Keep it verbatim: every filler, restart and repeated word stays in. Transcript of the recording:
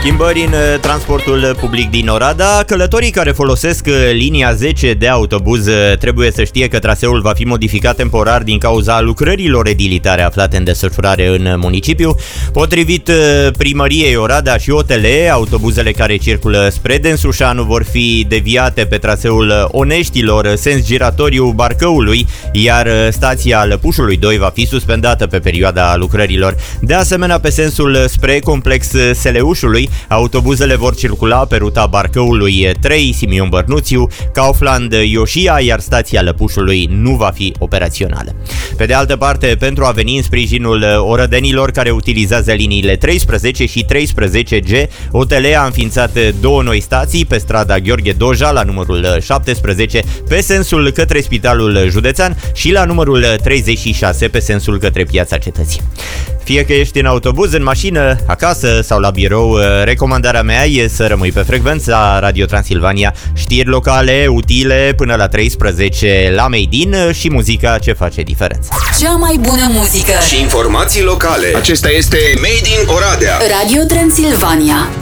Schimbări în transportul public din Oradea. Călătorii care folosesc linia zece de autobuz trebuie să știe că traseul va fi modificat temporar din cauza lucrărilor edilitare aflate în desfășurare în municipiu. Potrivit primăriei Oradea și O T L, autobuzele care circulă spre Densușanu vor fi deviate pe traseul Oneștilor, sens giratoriu Barcăului, iar stația Lăpușului doi va fi suspendată pe perioada lucrărilor. De asemenea, pe sensul spre complex Seleușului, autobuzele vor circula pe ruta Barcăului trei, Simion Bărnuțiu, Kaufland Ioșia, iar stația Lăpușului nu va fi operațională. Pe de altă parte, pentru a veni în sprijinul orădenilor care utilizează liniile treisprezece și treisprezece G, O T L a înființat două noi stații pe strada Gheorghe Doja la numărul șaptesprezece pe sensul către Spitalul Județean și la numărul treizeci și șase pe sensul către Piața Cetății. Fie că ești în autobuz, în mașină, acasă sau la birou, recomandarea mea e să rămâi pe frecvența Radio Transilvania. Știri locale, utile, până la treisprezece la Made in și muzica ce face diferența. Cea mai bună muzică și informații locale. Acesta este Made in Oradea. Radio Transilvania.